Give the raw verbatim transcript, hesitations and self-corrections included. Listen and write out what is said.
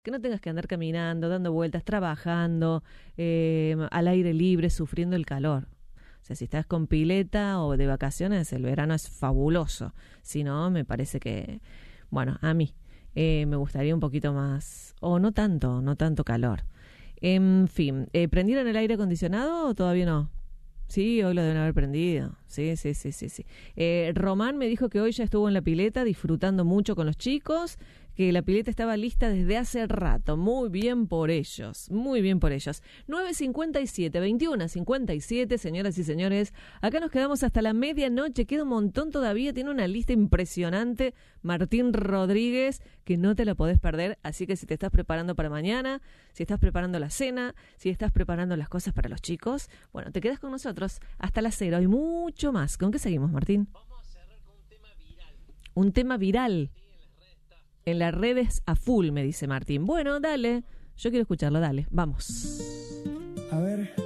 que no tengas que andar caminando, dando vueltas, trabajando, eh, al aire libre, sufriendo el calor. O sea, si estás con pileta o de vacaciones, el verano es fabuloso. Si no, me parece que, bueno, a mí eh, me gustaría un poquito más, o no tanto, no tanto calor. En fin, eh, ¿prendieron el aire acondicionado o todavía no? Sí, hoy lo deben haber prendido. Sí, sí, sí, sí, sí. Eh, Román me dijo que hoy ya estuvo en la pileta disfrutando mucho con los chicos, que la pileta estaba lista desde hace rato. Muy bien por ellos, muy bien por ellos. nueve cincuenta y siete, veintiuno cincuenta y siete, señoras y señores. Acá nos quedamos hasta la medianoche. Queda un montón todavía. Tiene una lista impresionante. Martín Rodríguez, que no te la podés perder. Así que si te estás preparando para mañana, si estás preparando la cena, si estás preparando las cosas para los chicos, bueno, te quedas con nosotros hasta las cero y mucho más. ¿Con qué seguimos, Martín? Vamos a cerrar con un tema viral. Un tema viral. En las redes a full, me dice Martín. Bueno, dale. Yo quiero escucharlo, dale. Vamos. A ver,